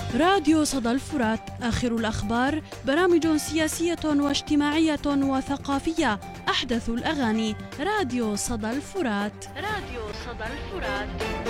راديو صدى الفرات، آخر الأخبار، برامج سياسية واجتماعية وثقافية، أحدث الأغاني. راديو صدى الفرات. راديو صدى الفرات.